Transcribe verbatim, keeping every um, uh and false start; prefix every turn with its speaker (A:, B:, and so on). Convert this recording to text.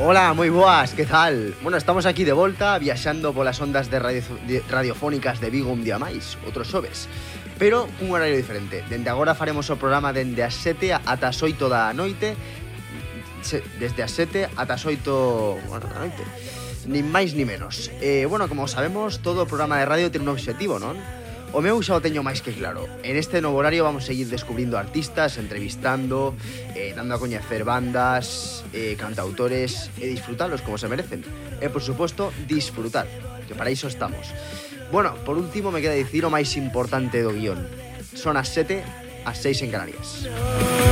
A: Hola, moi boas, que tal? Bueno, estamos aquí de volta, viaxando polas ondas de, radio, de radiofónicas de Vigo un día máis, outros xoves, pero cun horario diferente. Dende agora faremos o programa dende as sete ata as oito da noite, desde as sete ata as oito, bueno, da noite, nin máis ni menos. Eh, bueno, como sabemos, todo o programa de radio ten un obxectivo, non? O meu xa o teño máis que claro. En este novo horario vamos a seguir descubrindo artistas, entrevistando, eh, dando a coñecer bandas, eh, cantautores e disfrutalos como se merecen. E, por suposto, disfrutar, que para iso estamos. Bueno, por último, me queda dicir o máis importante do guión. Son as sete, as seis en Canarias.